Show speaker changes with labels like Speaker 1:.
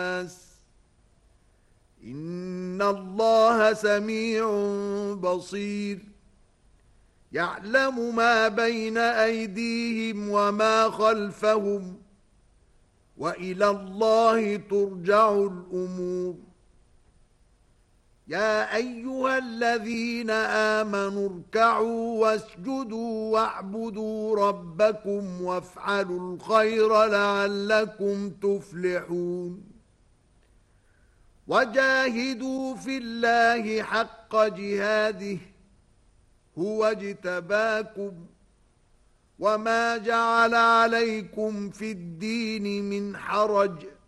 Speaker 1: إن الله سميع بصير يعلم ما بين أيديهم وما خلفهم وإلى الله ترجع الأمور يا أيها الذين آمنوا اركعوا واسجدوا واعبدوا ربكم وافعلوا الخير لعلكم تفلحون وجاهدوا في الله حق جهاده هو اجتباكم وما جعل عليكم في الدين من حرج